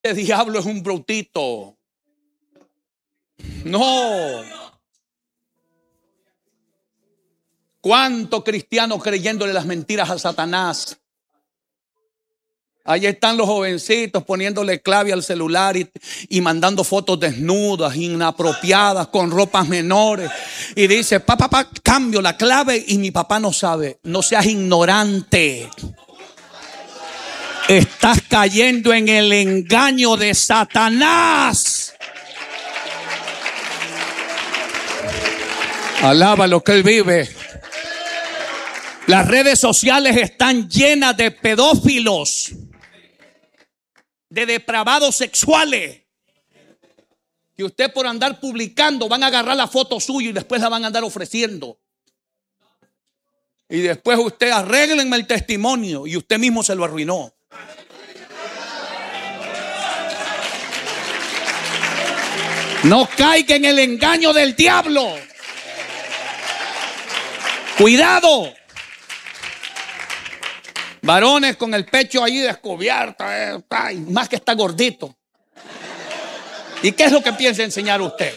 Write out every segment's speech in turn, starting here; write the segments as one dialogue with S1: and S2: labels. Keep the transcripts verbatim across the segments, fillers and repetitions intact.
S1: Este diablo es un brutito. No. ¿Cuántos cristianos creyéndole las mentiras a Satanás? Ahí están los jovencitos poniéndole clave al celular y, y mandando fotos desnudas, inapropiadas, con ropas menores. Y dice, papá, papá, cambio la clave y mi papá no sabe. No seas ignorante. Estás cayendo en el engaño de Satanás. Alaba lo que él vive. Las redes sociales están llenas de pedófilos, de depravados sexuales, que usted por andar publicando van a agarrar la foto suya y después la van a andar ofreciendo. Y después usted arréglenme el testimonio y usted mismo se lo arruinó. No caiga en el engaño del diablo. Cuidado. Varones con el pecho ahí descubierto, eh, ay, más que está gordito. ¿Y qué es lo que piensa enseñar usted?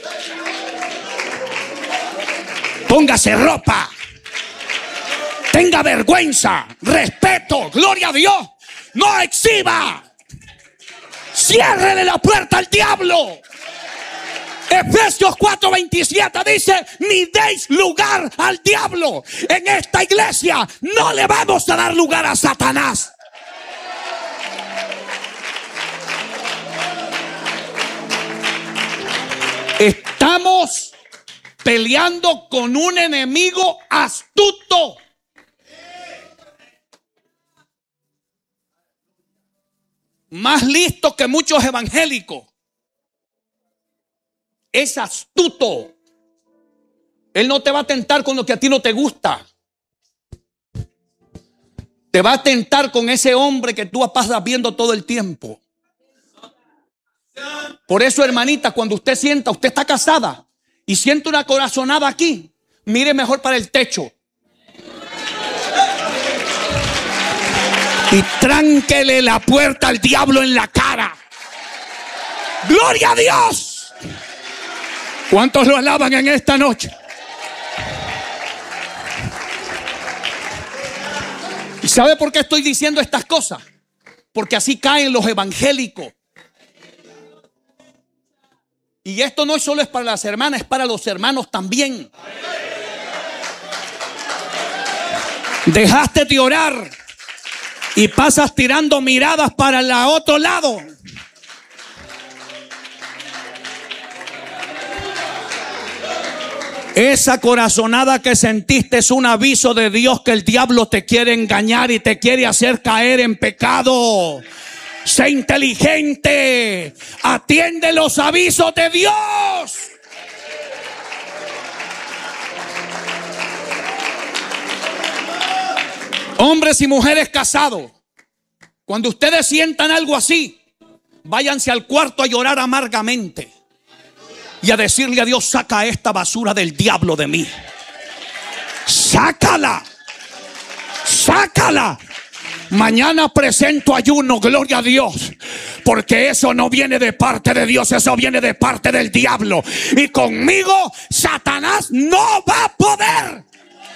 S1: Póngase ropa. Tenga vergüenza, respeto, gloria a Dios. No exhiba. Ciérrele la puerta al diablo. Efesios cuatro veintisiete dice: ni deis lugar al diablo. En esta iglesia no le vamos a dar lugar a Satanás. Estamos peleando con un enemigo astuto. Más listo que muchos evangélicos. Es astuto. Él no te va a tentar con lo que a ti no te gusta. Te va a tentar con ese hombre que tú pasas viendo todo el tiempo. Por eso, hermanita, cuando usted sienta, usted está casada y siente una corazonada aquí, mire mejor para el techo. Y tránquele la puerta al diablo en la cara. ¡Gloria a Dios! ¿Cuántos lo alaban en esta noche? ¿Y sabe por qué estoy diciendo estas cosas? Porque así caen los evangélicos. Y esto no solo es para las hermanas, es para los hermanos también. Dejaste de orar y pasas tirando miradas para el otro lado. Esa corazonada que sentiste es un aviso de Dios que el diablo te quiere engañar y te quiere hacer caer en pecado. Sé inteligente. Atiende los avisos de Dios. Hombres y mujeres casados, cuando ustedes sientan algo así, váyanse al cuarto a llorar amargamente y a decirle a Dios: saca esta basura del diablo de mí. Sácala. Sácala. Mañana presento ayuno, gloria a Dios. Porque eso no viene de parte de Dios, eso viene de parte del diablo. Y conmigo Satanás no va a poder.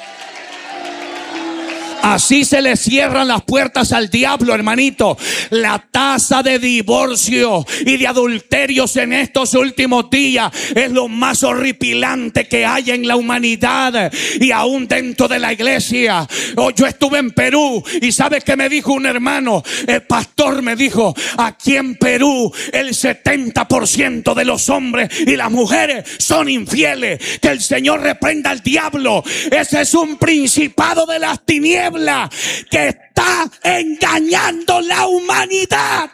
S1: Así se le cierran las puertas al diablo, hermanito. La tasa de divorcio y de adulterios en estos últimos días es lo más horripilante que hay en la humanidad y aún dentro de la iglesia. Oh, yo estuve en Perú y ¿sabe qué me dijo un hermano? El pastor me dijo: aquí en Perú el setenta por ciento de los hombres y las mujeres son infieles. Que el Señor reprenda al diablo. Ese es un principado de las tinieblas que está engañando la humanidad.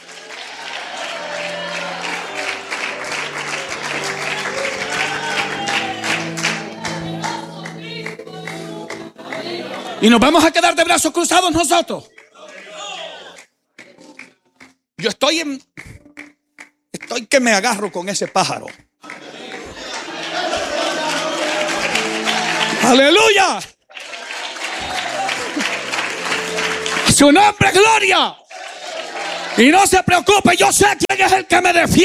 S1: Y nos vamos a quedar de brazos cruzados nosotros. Yo estoy en estoy que me agarro con ese pájaro. Aleluya. Su nombre, gloria. Y no se preocupe, yo sé quién es el que me defiende.